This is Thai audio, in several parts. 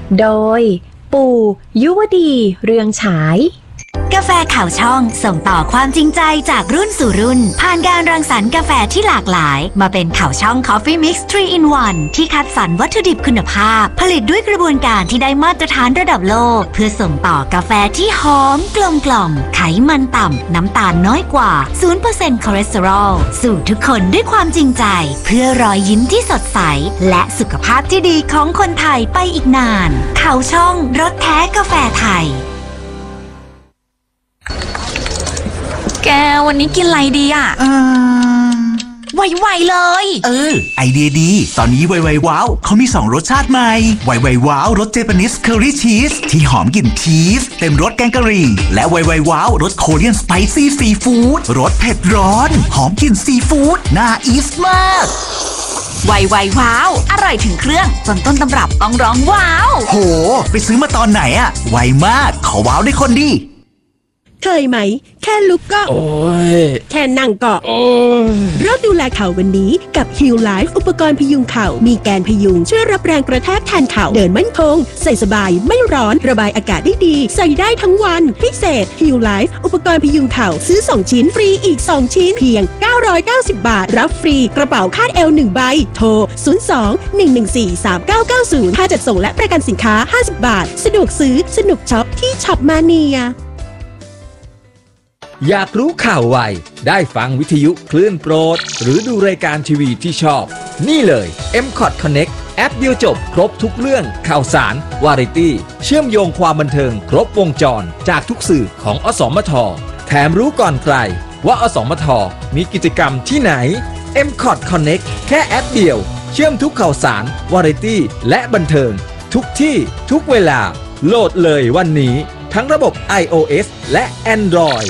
โดยปู่ยุวดีเรืองฉายกาแฟข่าวช่องส่งต่อความจริงใจจากรุ่นสู่รุ่นผ่านการรังสรรค์กาแฟที่หลากหลายมาเป็นข่าวช่อง Coffee Mix 3 in 1 ที่คัดสรรวัตถุดิบคุณภาพผลิตด้วยกระบวนการที่ได้มาตรฐานระดับโลกเพื่อส่งต่อกาแฟที่หอมกลมกล่อมไขมันต่ำน้ำตาลน้อยกว่า 0% คอเลสเตอรอลสู่ทุกคนด้วยความจริงใจเพื่อรอยยิ้มที่สดใสและสุขภาพที่ดีของคนไทยไปอีกนานข่าวช่องรสแท้กาแฟไทยแกวันนี้กินอะไรดีอ่ะไวๆเลยไอเดียดีตอนนี้ไวๆว้าวเขามี2รสชาติใหม่ไวๆว้าวรสเจแปนิสเคอรี่ชีสที่หอมกลิ่นชีสเต็มรสแกงกะหรี่และไวๆว้าวรสโคเรียนสไปซี่ซีฟู้ดรสเผ็ดร้อนหอมกลิ่นซีฟู้ดน่าอีสมากไวๆว้าวอร่อยถึงเครื่องจนต้นตำรับต้องร้องว้าวโหไปซื้อมาตอนไหนอะไวมากขอว้าวได้คนดีเคยไหมแค่ลุกก็โอ้ยแค่นั่งก็โอ้ยเริ่มดูแลเข่าวันนี้กับ Heal Life อุปกรณ์พยุงเข่ามีแกนพยุงช่วยรับแรงกระแทกแทนเข่าเดินมั่นคงใส่สบายไม่ร้อนระบายอากาศได้ดีใส่ได้ทั้งวันพิเศษ Heal Life อุปกรณ์พยุงเข่าซื้อ2ชิ้นฟรีอีก2ชิ้นเพียง990 บาทรับฟรีกระเป๋าคาดเอว1ใบโทร02-114-3990ค่าจัดส่งและประกันสินค้า50 บาทสะดวกซื้อสนุกช็อปที่ช็อปมาเนียอยากรู้ข่าวไวได้ฟังวิทยุคลื่นโปรดหรือดูรายการทีวีที่ชอบนี่เลย M-Cot Connect แอปเดียวจบครบทุกเรื่องข่าวสารวาไรตี้เชื่อมโยงความบันเทิงครบวงจรจากทุกสื่อของอสมทแถมรู้ก่อนใครว่าอสมทมีกิจกรรมที่ไหน M-Cot Connect แค่แอปเดียวเชื่อมทุกข่าวสารวาไรตี้และบันเทิงทุกที่ทุกเวลาโหลดเลยวันนี้ทั้งระบบ iOS และ Android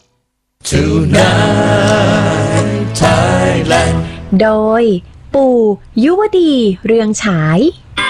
Tonight Thailand โดยปู่ยุวดีเรืองฉาย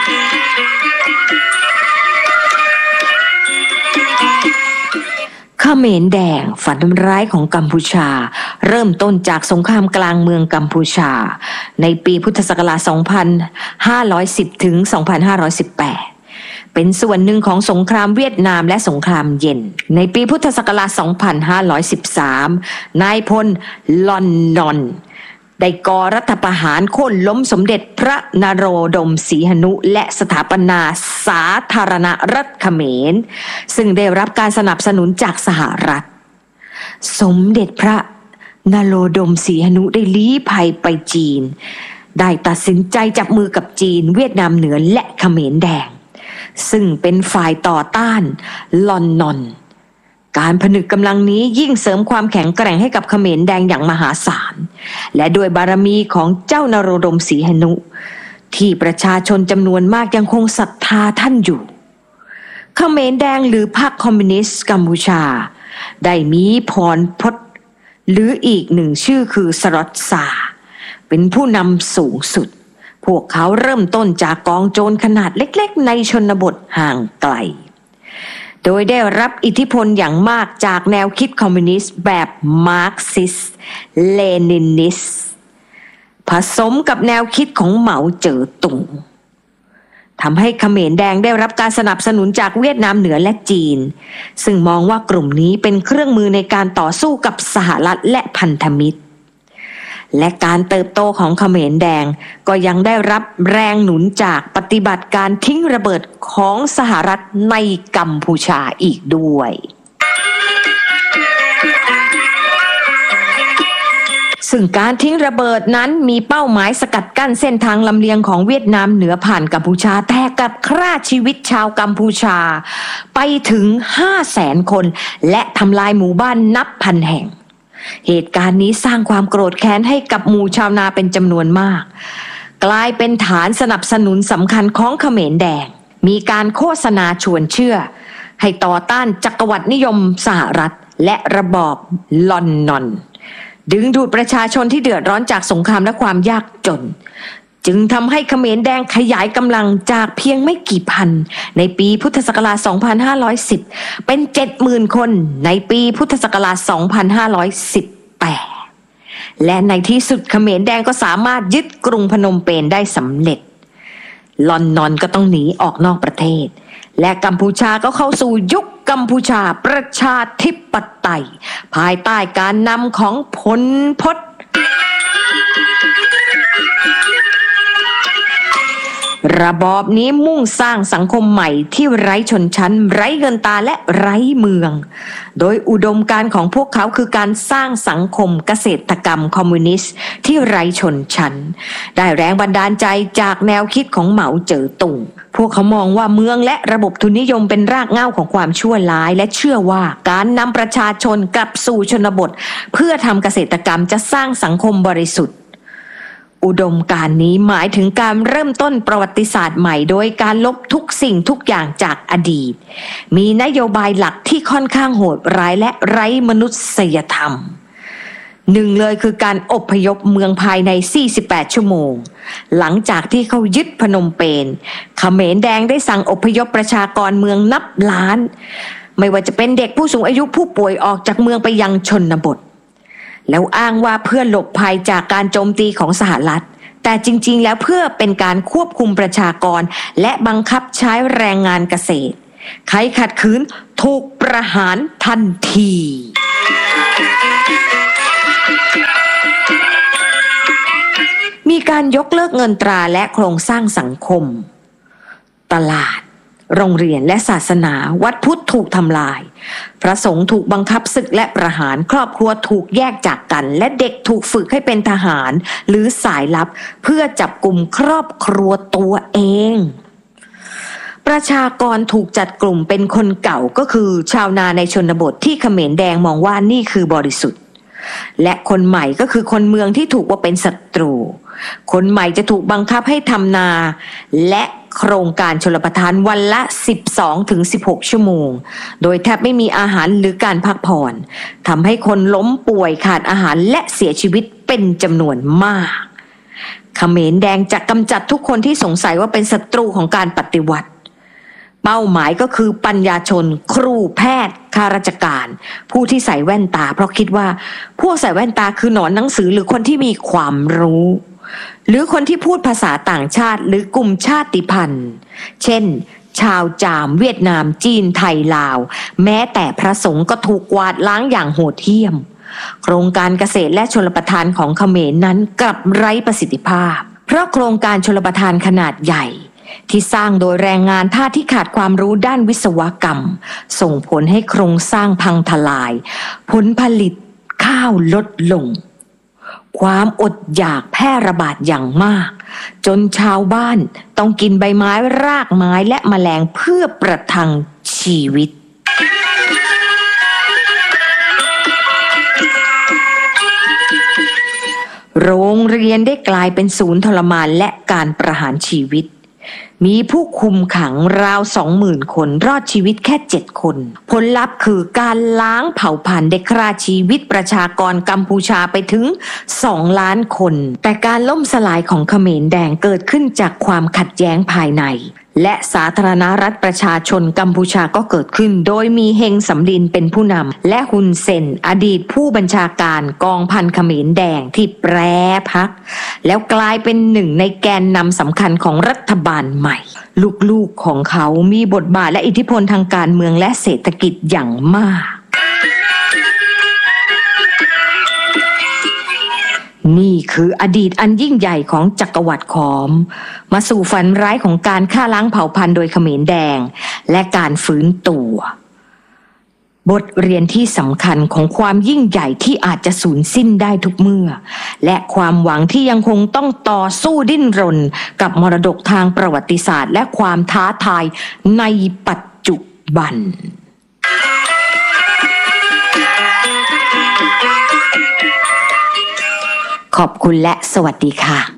เขมรแดงฝันร้ายของกัมพูชาเริ่มต้นจากสงครามกลางเมืองกัมพูชาในปีพุทธศักราช 2510 ถึง 2518เป็นส่วนหนึ่งของสงครามเวียดนามและสงครามเย็นในปีพุทธศักราช 2513 นายพลลอนนอนได้ก่อรัฐประหารโค่นล้มสมเด็จพระนโรดมศรีหนุและสถาปนาสาธารณรัฐเขมรซึ่งได้รับการสนับสนุนจากสหรัฐสมเด็จพระนโรดมศรีหนุได้ลี้ภัยไปจีนได้ตัดสินใจจับมือกับจีนเวียดนามเหนือและเขมรแดงซึ่งเป็นฝ่ายต่อต้านลอนนอนการผนึกกำลังนี้ยิ่งเสริมความแข็งแกร่งให้กับเขมรแดงอย่างมหาศาลและด้วยบารมีของเจ้านโรดมศรีหนุที่ประชาชนจำนวนมากยังคงศรัทธาท่านอยู่เขมรแดงหรือพรรคคอมมิวนิสต์กัมพูชาได้มีพรพจน์หรืออีกหนึ่งชื่อคือสรอตซาเป็นผู้นำสูงสุดพวกเขาเริ่มต้นจากกองโจรขนาดเล็กๆในชนบทห่างไกลโดยได้รับอิทธิพลอย่างมากจากแนวคิดคอมมิวนิสต์แบบมาร์กซิสเลนินิสผสมกับแนวคิดของเหมาเจ๋อตุงทำให้เขมรแดงได้รับการสนับสนุนจากเวียดนามเหนือและจีนซึ่งมองว่ากลุ่มนี้เป็นเครื่องมือในการต่อสู้กับสหรัฐและพันธมิตรและการเติบโตของเขมรแดงก็ยังได้รับแรงหนุนจากปฏิบัติการทิ้งระเบิดของสหรัฐในกัมพูชาอีกด้วยซึ่งการทิ้งระเบิดนั้นมีเป้าหมายสกัดกั้นเส้นทางลำเลียงของเวียดนามเหนือผ่านกัมพูชาแต่กับฆ่าชีวิตชาวกัมพูชาไปถึง 500,000 คนและทำลายหมู่บ้านนับพันแห่งเหตุการณ์นี้สร้างความโกรธแค้นให้กับหมู่ชาวนาเป็นจำนวนมากกลายเป็นฐานสนับสนุนสำคัญของเขมรแดงมีการโฆษณาชวนเชื่อให้ต่อต้านจักรวรรดินิยมสหรัฐและระบอบลอนนอนดึงดูดประชาชนที่เดือดร้อนจากสงครามและความยากจนจึงทำให้เขมรแดงขยายกำลังจากเพียงไม่กี่พันในปีพุทธศักราช 2510 เป็น 70,000 คนในปีพุทธศักราช 2518 และในที่สุดเขมรแดงก็สามารถยึดกรุงพนมเปญได้สำเร็จลอนนอนก็ต้องหนีออกนอกประเทศและกัมพูชาก็เข้าสู่ยุคกัมพูชาประชาธิปไตยภายใต้การนำของพลพตระบอบนี้มุ่งสร้างสังคมใหม่ที่ไร้ชนชั้นไร้เงินตราและไร้เมืองโดยอุดมการณ์ของพวกเขาคือการสร้างสังคมเกษตรกรรมคอมมิวนิสต์ที่ไร้ชนชั้นได้แรงบันดาลใจจากแนวคิดของเหมาเจ๋อตุงพวกเขามองว่าเมืองและระบบทุนนิยมเป็นรากเหง้าของความชั่วร้ายและเชื่อว่าการนำประชาชนกลับสู่ชนบทเพื่อทำเกษตรกรรมจะสร้างสังคมบริสุทธิ์อุดมการณ์นี้หมายถึงการเริ่มต้นประวัติศาสตร์ใหม่โดยการลบทุกสิ่งทุกอย่างจากอดีตมีนโยบายหลักที่ค่อนข้างโหดร้ายและไร้มนุษยธรรมหนึ่งเลยคือการอพยพเมืองภายใน48ชั่วโมงหลังจากที่เขายึดพนมเปญเขมรแดงได้สั่งอพยพประชากรเมืองนับล้านไม่ว่าจะเป็นเด็กผู้สูงอายุผู้ป่วยออกจากเมืองไปยังชนบทแล้วอ้างว่าเพื่อหลบภัยจากการโจมตีของสหรัฐแต่จริงๆแล้วเพื่อเป็นการควบคุมประชากรและบังคับใช้แรงงานเกษตรใครขัดขืนถูกประหารทันทีมีการยกเลิกเงินตราและโครงสร้างสังคมตลาดโรงเรียนและศาสนาวัดพุทธถูกทำลายพระสงฆ์ถูกบังคับศึกและประหารครอบครัวถูกแยกจากกันและเด็กถูกฝึกให้เป็นทหารหรือสายลับเพื่อจับกุมครอบครัวตัวเองประชากรถูกจัดกลุ่มเป็นคนเก่าก็คือชาวนาในชนบทที่เขมรแดงมองว่านี่คือบริสุทธิ์และคนใหม่ก็คือคนเมืองที่ถูกว่าเป็นศัตรูคนใหม่จะถูกบังคับให้ทำนาและโครงการชลประทานวันละ 12-16 ชั่วโมงโดยแทบไม่มีอาหารหรือการพักผ่อนทำให้คนล้มป่วยขาดอาหารและเสียชีวิตเป็นจำนวนมากเขมรแดงจะกำจัดทุกคนที่สงสัยว่าเป็นศัตรูของการปฏิวัติเป้าหมายก็คือปัญญาชนครูแพทย์ข้าราชการผู้ที่ใส่แว่นตาเพราะคิดว่าพวกใส่แว่นตาคือหนอนหนังสือหรือคนที่มีความรู้หรือคนที่พูดภาษาต่างชาติหรือกลุ่มชาติพันธุ์เช่นชาวจามเวียดนามจีนไทยลาวแม้แต่พระสงฆ์ก็ถูกกวาดล้างอย่างโหดเหี้ยมโครงการเกษตรและชลประทานของเขมรนั้นกลับไร้ประสิทธิภาพเพราะโครงการชลประทานขนาดใหญ่ที่สร้างโดยแรงงานท่าที่ขาดความรู้ด้านวิศวกรรมส่งผลให้โครงสร้างพังทลายผลผลิตข้าวลดลงความอดอยากแพร่ระบาดอย่างมากจนชาวบ้านต้องกินใบไม้รากไม้และแมลงเพื่อประทังชีวิตโรงเรียนได้กลายเป็นศูนย์ทรมานและการประหารชีวิตมีผู้คุมขังราว 20,000 คนรอดชีวิตแค่7 คนผลลัพธ์คือการล้างเผ่าพันธุ์ได้ฆ่าชีวิตประชากรกัมพูชาไปถึง2 ล้านคนแต่การล่มสลายของเขมรแดงเกิดขึ้นจากความขัดแย้งภายในและสาธารณรัฐประชาชนกัมพูชาก็เกิดขึ้นโดยมีเฮงสำลินเป็นผู้นำและฮุนเซนอดีตผู้บัญชาการกองพันเขมรแดงที่แปรพักแล้วกลายเป็นหนึ่งในแกนนำสำคัญของรัฐบาลใหม่ลูกๆของเขามีบทบาทและอิทธิพลทางการเมืองและเศรษฐกิจอย่างมากนี่คืออดีตอันยิ่งใหญ่ของจักรวรรดิขอมมาสู่ฝันร้ายของการฆ่าล้างเผ่าพันธุ์โดยเขมรแดงและการฟื้นตัวบทเรียนที่สำคัญของความยิ่งใหญ่ที่อาจจะสูญสิ้นได้ทุกเมื่อและความหวังที่ยังคงต้องต่อสู้ดิ้นรนกับมรดกทางประวัติศาสตร์และความท้าทายในปัจจุบันขอบคุณและสวัสดีค่ะ